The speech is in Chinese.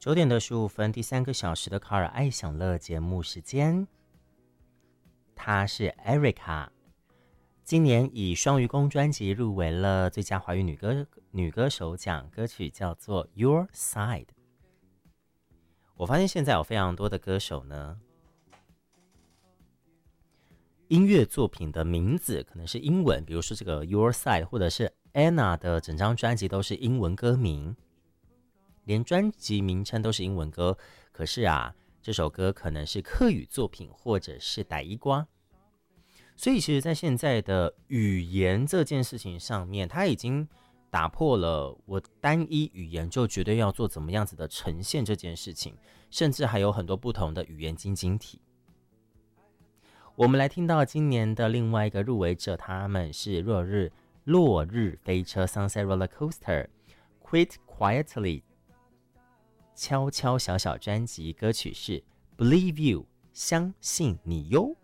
9点的15分，第3个小时的卡尔爱享乐节目时间。她是 Erica， 今年以双鱼宫专辑入围了最佳华语女歌手奖，歌曲叫做 Your Side。 我发现现在有非常多的歌手呢，音乐作品的名字可能是英文，比如说这个 Your Side 或者是 Anna 的整张专辑都是英文歌名，连专辑名称都是英文歌，可是啊，这首歌可能是客语作品或者是台语歌。所以其实在现在的语言这件事情上面，它已经打破了我单一语言就绝对要做怎么样子的呈现这件事情，甚至还有很多不同的语言晶晶体。我们来听到今年的另外一个入围者，他们是落日飞车 Sunset Roller Coaster Quit Quietly 悄悄小小专辑，歌曲是 Believe You 相信你哟。